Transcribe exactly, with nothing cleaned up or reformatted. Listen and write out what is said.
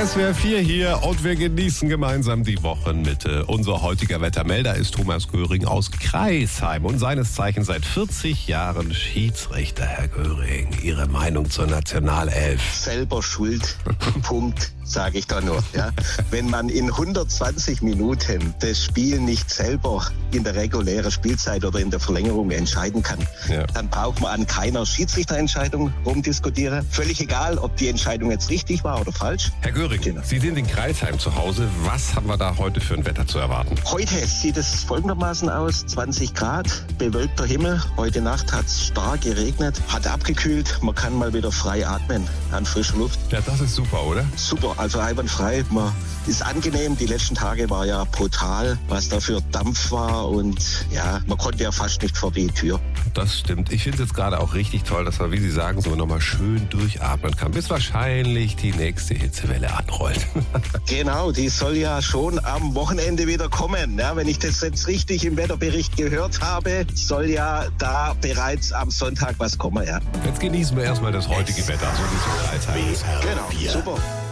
S W R vier hier und wir genießen gemeinsam die Wochenmitte. Unser heutiger Wettermelder ist Thomas Göring aus Crailsheim und seines Zeichens seit vierzig Jahren Schiedsrichter. Herr Göring, Ihre Meinung zur Nationalelf? Selber schuld, Punkt, sage ich da nur. Ja. Wenn man in hundertzwanzig Minuten das Spiel nicht selber in der regulären Spielzeit oder in der Verlängerung entscheiden kann, ja. dann braucht man an keiner Schiedsrichterentscheidung rumdiskutieren. Völlig egal, ob die Entscheidung jetzt richtig war oder falsch. Herr Göring, genau. Sie sind in Crailsheim zu Hause. Was haben wir da heute für ein Wetter zu erwarten? Heute sieht es folgendermaßen aus. zwanzig Grad, bewölkter Himmel. Heute Nacht hat es stark geregnet, hat abgekühlt. Man kann mal wieder frei atmen an frischer Luft. Ja, das ist super, oder? Super, also einwandfrei. Man ist angenehm. Die letzten Tage war ja brutal, was da für Dampf war. Und ja, man konnte ja fast nicht vor die Tür. Das stimmt. Ich finde es jetzt gerade auch richtig toll, dass man, wie Sie sagen, so nochmal schön durchatmen kann, bis wahrscheinlich die nächste Hitzewelle anrollt. Genau, die soll ja schon am Wochenende wieder kommen. Ja, wenn ich das jetzt richtig im Wetterbericht gehört habe, soll ja da bereits am Sonntag was kommen. Ja. Jetzt genießen wir erstmal das heutige Wetter, so wie es in Crailsheim ist. Genau, super.